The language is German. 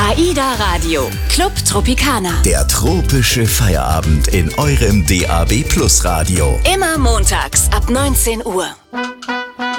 AIDA Radio, Club Tropicana. Der tropische Feierabend in eurem DAB+ Radio. Immer montags ab 19 Uhr.